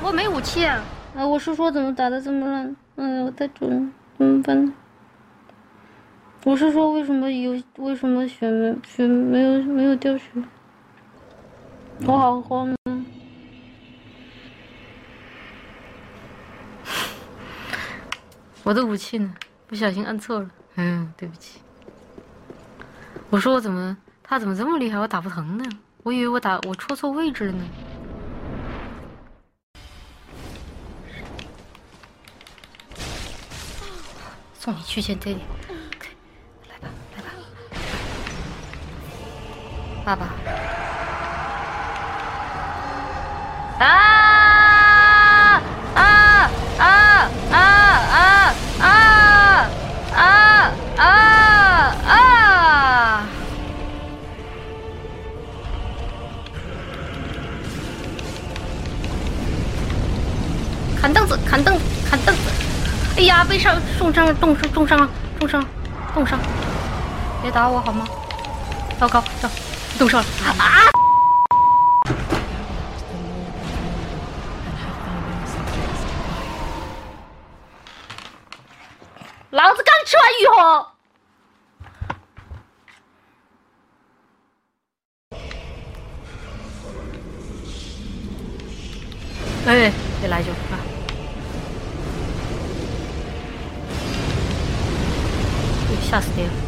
我没武器啊！我是说怎么打的这么烂？我太准，怎么办呢？我是说为什么血没有掉血？我好慌啊！我的武器呢？不小心按错了，对不起。我说他怎么这么厉害？我打不疼呢？我以为我戳错位置了呢。送你去见爹爹。来吧，来吧，爸爸。啊啊啊啊啊啊啊啊啊！砍凳子，砍凳子，砍凳子！哎呀，被重伤，别打我好吗？糟糕，冻伤了啊！老子刚吃完浴火。哎，别来就啊！吓死你了！